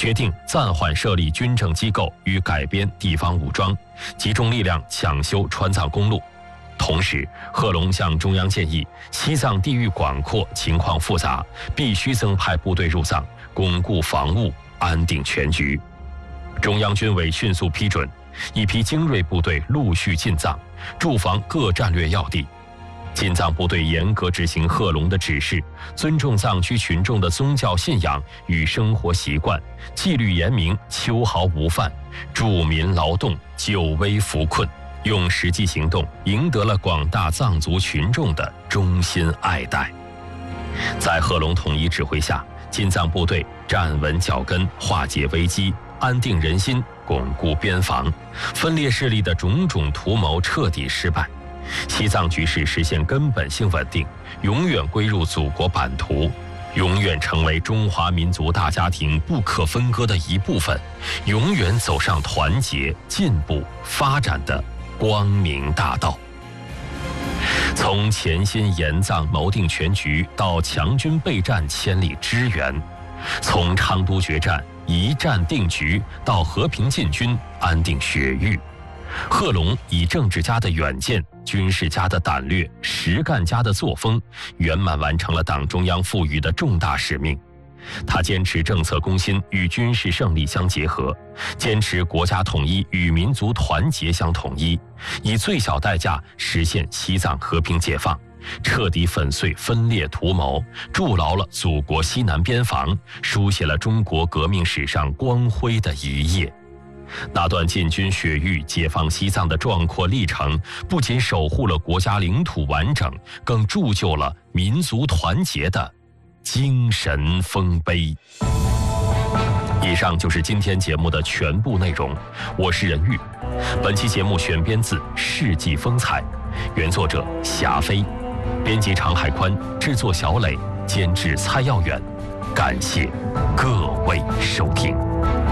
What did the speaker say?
决定暂缓设立军政机构与改编地方武装，集中力量抢修川藏公路。同时，贺龙向中央建议，西藏地域广阔，情况复杂，必须增派部队入藏，巩固防务，安定全局。中央军委迅速批准，一批精锐部队陆续进藏，驻防各战略要地。进藏部队严格执行贺龙的指示，尊重藏区群众的宗教信仰与生活习惯，纪律严明，秋毫无犯，助民劳动，救危扶困，用实际行动赢得了广大藏族群众的衷心爱戴。在贺龙统一指挥下，进藏部队站稳脚跟，化解危机，安定人心，巩固边防，分裂势力的种种图谋彻底失败。西藏局势实现根本性稳定，永远归入祖国版图，永远成为中华民族大家庭不可分割的一部分，永远走上团结、进步、发展的光明大道。从潜心严藏谋定全局到强军备战千里支援，从昌都决战一战定局到和平进军安定雪域，贺龙以政治家的远见、军事家的胆略、实干家的作风，圆满完成了党中央赋予的重大使命。他坚持政策攻心与军事胜利相结合，坚持国家统一与民族团结相统一，以最小代价实现西藏和平解放，彻底粉碎分裂图谋，筑牢了祖国西南边防，书写了中国革命史上光辉的一页。那段进军雪域、解放西藏的壮阔历程，不仅守护了国家领土完整，更铸就了民族团结的精神丰碑。以上就是今天节目的全部内容，我是任玉。本期节目选编自《世纪风采》，原作者霞飞，编辑常海宽，制作小磊，监制蔡耀远。感谢各位收听。